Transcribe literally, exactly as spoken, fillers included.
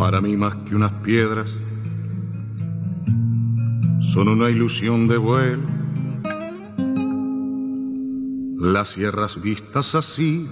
para mí más que unas piedras, son una ilusión de vuelo. Las sierras vistas así